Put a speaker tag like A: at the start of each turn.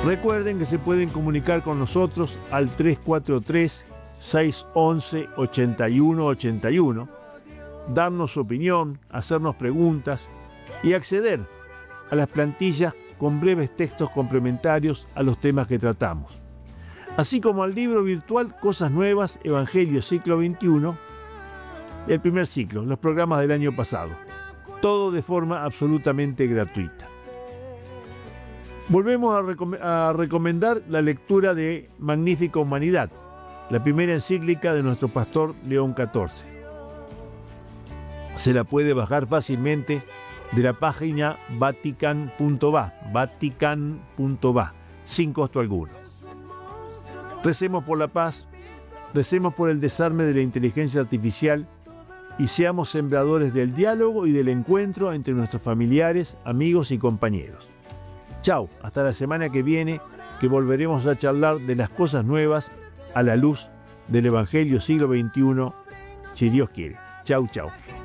A: Recuerden que se pueden comunicar con nosotros al 343-611-8181, darnos su opinión, hacernos preguntas y acceder a las plantillas con breves textos complementarios a los temas que tratamos, así como al libro virtual Cosas Nuevas, Evangelio Siglo XXI, el primer ciclo, los programas del año pasado, todo de forma absolutamente gratuita. Volvemos a recomendar la lectura de Magnífica Humanidad, la primera encíclica de nuestro pastor León XIV. Se la puede bajar fácilmente de la página vatican.va, sin costo alguno. Recemos por la paz, recemos por el desarme de la inteligencia artificial y seamos sembradores del diálogo y del encuentro entre nuestros familiares, amigos y compañeros. Chao, hasta la semana que viene, que volveremos a charlar de las cosas nuevas a la luz del Evangelio siglo XXI, si Dios quiere. Chau, chau.